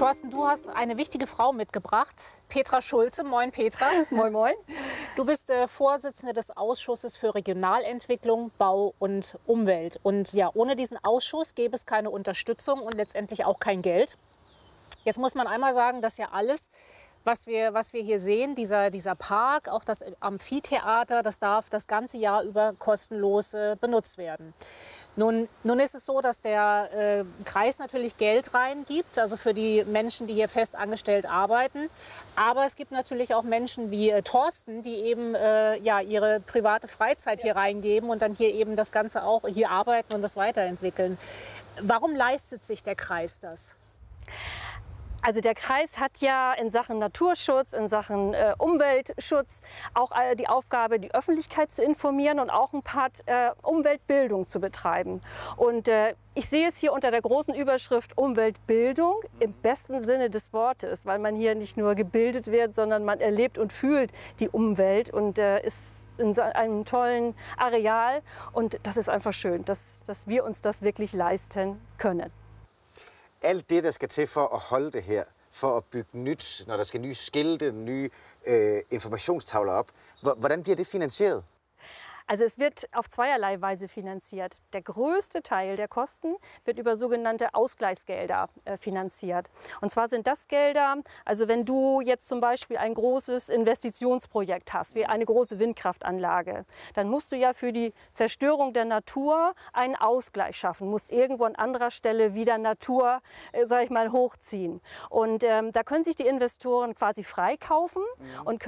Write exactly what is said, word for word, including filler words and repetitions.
Thorsten, du hast eine wichtige Frau mitgebracht, Petra Schulze. Moin, Petra. Moin, moin. Du bist äh, Vorsitzende des Ausschusses für Regionalentwicklung, Bau und Umwelt. Und ja, ohne diesen Ausschuss gäbe es keine Unterstützung und letztendlich auch kein Geld. Jetzt muss man einmal sagen, dass ja alles, was wir, was wir hier sehen, dieser, dieser Park, auch das Amphitheater, das darf das ganze Jahr über kostenlos äh, benutzt werden. Nun, nun ist es so, dass der äh, Kreis natürlich Geld reingibt, also für die Menschen, die hier fest angestellt arbeiten. Aber es gibt natürlich auch Menschen wie äh, Thorsten, die eben äh, ja, ihre private Freizeit hier reingeben und dann hier eben das Ganze auch hier arbeiten und das weiterentwickeln. Warum leistet sich der Kreis das? Also der Kreis hat ja in Sachen Naturschutz, in Sachen äh, Umweltschutz auch äh, die Aufgabe, die Öffentlichkeit zu informieren und auch ein Part äh, Umweltbildung zu betreiben. Und äh, ich sehe es hier unter der großen Überschrift Umweltbildung im besten Sinne des Wortes, weil man hier nicht nur gebildet wird, sondern man erlebt und fühlt die Umwelt und äh, ist in so einem tollen Areal. Und das ist einfach schön, dass, dass wir uns das wirklich leisten können. Alt det, der skal til for at holde det her, for at bygge nyt, når der skal nye skilte, nye øh, informationstavler op, hvordan bliver det finansieret? Also es wird auf zweierlei Weise finanziert. Der größte Teil der Kosten wird über sogenannte Ausgleichsgelder äh, finanziert. Und zwar sind das Gelder, also wenn du jetzt zum Beispiel ein großes Investitionsprojekt hast, wie eine große Windkraftanlage, dann musst du ja für die Zerstörung der Natur einen Ausgleich schaffen, musst irgendwo an anderer Stelle wieder Natur, äh, sag ich mal, hochziehen. Und ähm, da können sich die Investoren quasi freikaufen und können